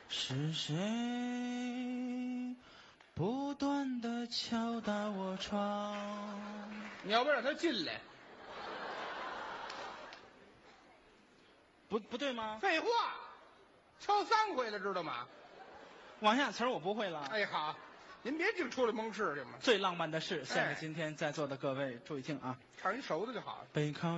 是谁不断地敲打我窗？ 你要不让他进来？ 不对吗？ 废话，敲3回了，知道吗？ 往下词儿我不会了。 哎，好，您别净出来蒙事去嘛。 最浪漫的事，献给今天在座的各位，注意听啊！ 唱一熟的就好了。 背靠